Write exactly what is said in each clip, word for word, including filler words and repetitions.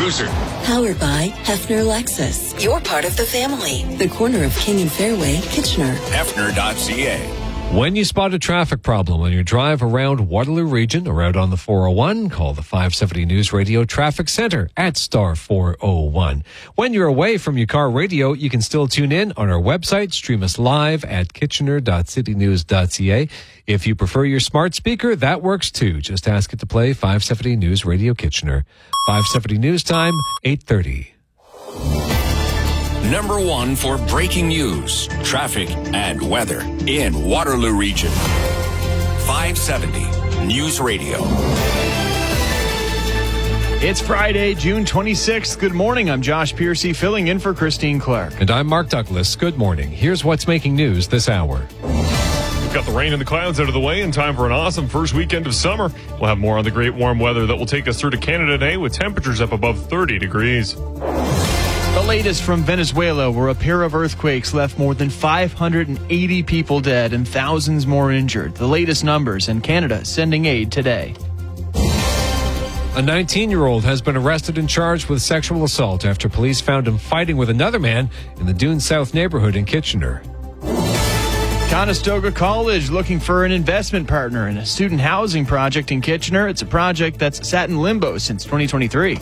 producer. Powered by Hefner Lexus. You're part of the family. The corner of King and Fairway, Kitchener. Hefner dot C A. When you spot a traffic problem on your drive around Waterloo Region or out on the four oh one, call the five seventy News Radio Traffic Center at star four oh one. When you're away from your car radio, you can still tune in on our website, stream us live at kitchener dot city news dot c a. If you prefer your smart speaker, that works too. Just ask it to play five seventy News Radio Kitchener. five seventy News Time, eight thirty. Number one for breaking news, traffic, and weather in Waterloo Region. five seventy News Radio. It's Friday, June twenty-sixth. Good morning. I'm Josh Piercy, filling in for Christine Clark. And I'm Mark Douglas. Good morning. Here's what's making news this hour. We've got the rain and the clouds out of the way in time for an awesome first weekend of summer. We'll have more on the great warm weather that will take us through to Canada today with temperatures up above thirty degrees. The latest from Venezuela, where a pair of earthquakes left more than five hundred eighty people dead and thousands more injured. The latest numbers, in Canada sending aid today. A nineteen-year-old has been arrested and charged with sexual assault after police found him fighting with another man in the Dune South neighborhood in Kitchener. Conestoga College looking for an investment partner in a student housing project in Kitchener. It's a project that's sat in limbo since twenty twenty-three.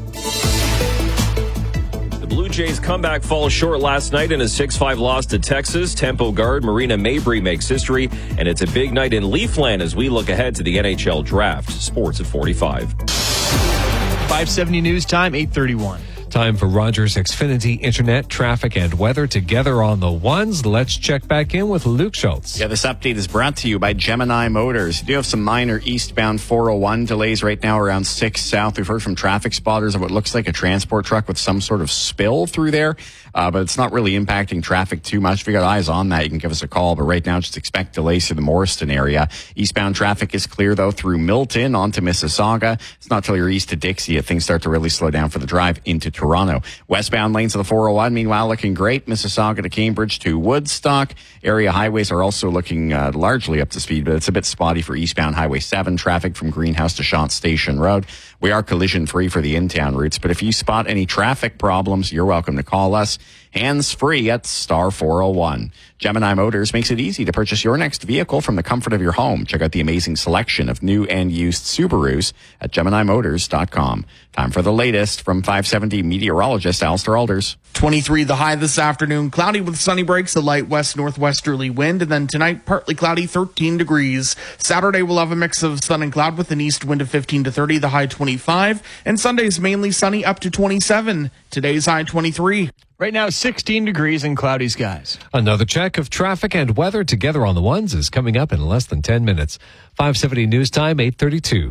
Blue Jays comeback falls short last night in a six five loss to Texas. Tempo guard Marina Mabry makes history, and it's a big night in Leafland as we look ahead to the N H L draft. Sports at forty-five. five seventy News Time, eight thirty-one. Time for Rogers Xfinity Internet, traffic, and weather together on the ones. Let's check back in with Luke Schultz. Yeah, this update is brought to you by Gemini Motors. You do have some minor eastbound four oh one delays right now around six South. We've heard from traffic spotters of what looks like a transport truck with some sort of spill through there, uh, but it's not really impacting traffic too much. If you got eyes on that, you can give us a call. But right now, just expect delays through the Morriston area. Eastbound traffic is clear, though, through Milton onto Mississauga. It's not till you're east to Dixie that things start to really slow down for the drive into Toronto. Westbound lanes of the four oh one, meanwhile, looking great. Mississauga to Cambridge to Woodstock. Area highways are also looking uh, largely up to speed, but it's a bit spotty for eastbound Highway seven. Traffic from Greenhouse to Shant Station Road. We are collision-free for the in-town routes, but if you spot any traffic problems, you're welcome to call us hands-free at star four oh one. Gemini Motors makes it easy to purchase your next vehicle from the comfort of your home. Check out the amazing selection of new and used Subarus at gemini motors dot com. Time for the latest from five seventy meteorologist Alistair Alders. twenty-three the high this afternoon. Cloudy with sunny breaks, a light west-northwesterly wind. And then tonight, partly cloudy, thirteen degrees. Saturday, we'll have a mix of sun and cloud with an east wind of fifteen to thirty, the high twenty-five. And Sunday's mainly sunny, up to twenty-seven. Today's high twenty-three. Right now, sixteen degrees and cloudy skies. Another check of traffic and weather together on the ones is coming up in less than ten minutes. five seventy News Time, eight thirty-two.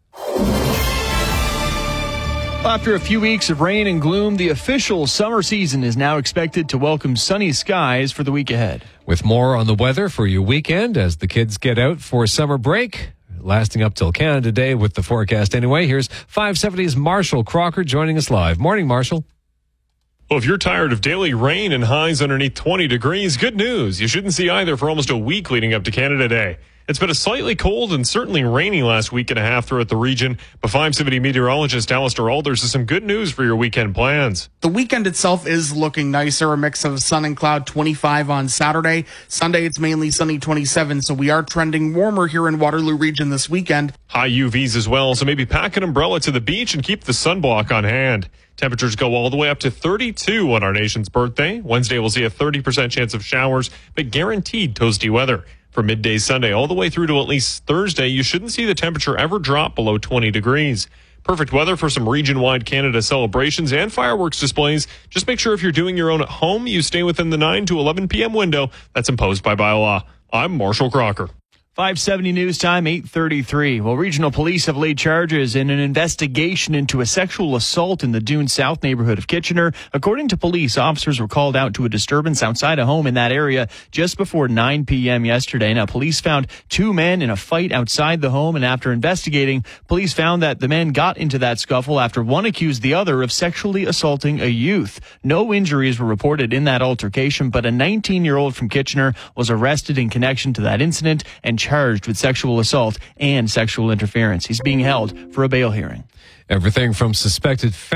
After a few weeks of rain and gloom, the official summer season is now expected to welcome sunny skies for the week ahead. With more on the weather for your weekend as the kids get out for summer break, lasting up till Canada Day with the forecast anyway. Here's five seventy's Marshall Crocker joining us live. Morning, Marshall. Well, if you're tired of daily rain and highs underneath twenty degrees, good news. You shouldn't see either for almost a week leading up to Canada Day. It's been a slightly cold and certainly rainy last week and a half throughout the region, but five seventy meteorologist Alistair Alders has some good news for your weekend plans. The weekend itself is looking nicer, a mix of sun and cloud, twenty-five on Saturday. Sunday, it's mainly sunny, twenty-seven, so we are trending warmer here in Waterloo Region this weekend. High U Vs as well, so maybe pack an umbrella to the beach and keep the sunblock on hand. Temperatures go all the way up to thirty-two on our nation's birthday. Wednesday, we'll see a thirty percent chance of showers, but guaranteed toasty weather. For midday Sunday all the way through to at least Thursday, you shouldn't see the temperature ever drop below twenty degrees. Perfect weather for some region-wide Canada celebrations and fireworks displays. Just make sure if you're doing your own at home, you stay within the nine to eleven p.m. window that's imposed by bylaw. I'm Marshall Crocker. five seventy News Time, eight thirty-three. Well, regional police have laid charges in an investigation into a sexual assault in the Dune South neighborhood of Kitchener. According to police, officers were called out to a disturbance outside a home in that area just before nine p.m. yesterday. Now, police found two men in a fight outside the home, and after investigating, police found that the men got into that scuffle after one accused the other of sexually assaulting a youth. No injuries were reported in that altercation, but a nineteen-year-old from Kitchener was arrested in connection to that incident and charged with sexual assault and sexual interference. He's being held for a bail hearing. Everything from suspected